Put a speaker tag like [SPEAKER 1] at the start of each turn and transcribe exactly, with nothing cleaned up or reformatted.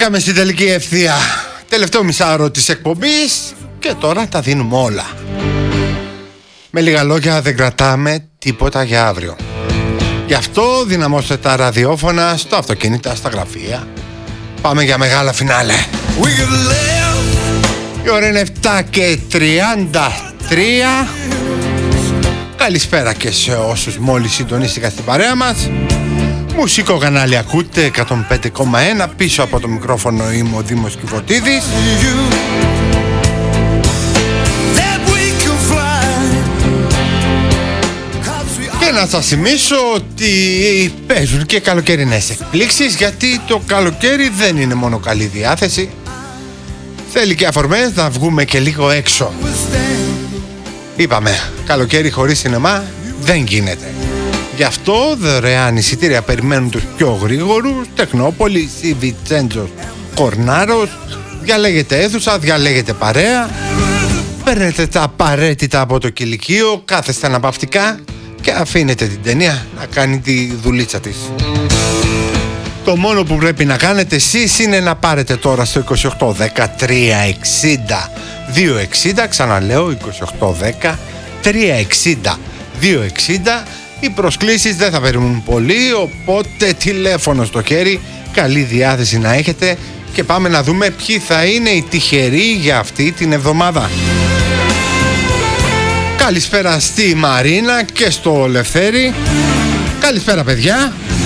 [SPEAKER 1] Μπήκαμε στην τελική ευθεία. Τελευταίο μισάωρο της εκπομπής και τώρα τα δίνουμε όλα. Με λίγα λόγια, δεν κρατάμε τίποτα για αύριο. Γι' αυτό δυναμώστε τα ραδιόφωνα στο αυτοκίνητα, στα γραφεία. Πάμε για μεγάλα φινάλε. Η ώρα είναι επτά και τριάντα τρία. Καλησπέρα και σε όσους μόλις συντονίστηκαν στην παρέα μας. Μουσικό κανάλι ακούτε, εκατόν πέντε κόμμα ένα. Πίσω από το μικρόφωνο είμαι ο Δήμος Κιβωτίδης. Και να σας θυμίσω ότι παίζουν και καλοκαιρινές εκπλήξεις, γιατί το καλοκαίρι δεν είναι μόνο καλή διάθεση. Θέλει και αφορμές να βγούμε και λίγο έξω. Είπαμε, καλοκαίρι χωρίς σινεμά δεν γίνεται. Γι' αυτό δωρεάν εισιτήρια περιμένουν τους πιο γρήγορους. Τεχνόπολη ή Βιτσέντζος Κορνάρος. Διαλέγετε αίθουσα, διαλέγετε παρέα. Παίρνετε τα απαραίτητα από το κηλικείο, κάθεστε αναπαυτικά και αφήνετε την ταινία να κάνει τη δουλίτσα της. Το μόνο που πρέπει να κάνετε εσείς είναι να πάρετε τώρα στο είκοσι οκτώ δέκα τριακόσια εξήντα διακόσια εξήντα, ξαναλέω είκοσι οκτώ δέκα τριακόσια εξήντα διακόσια εξήντα. Οι προσκλήσεις δεν θα περιμένουν πολύ, οπότε τηλέφωνο στο χέρι, καλή διάθεση να έχετε και πάμε να δούμε ποιοι θα είναι οι τυχεροί για αυτή την εβδομάδα. Καλησπέρα στη Μαρίνα και στο Λευθέρη. Καλησπέρα παιδιά.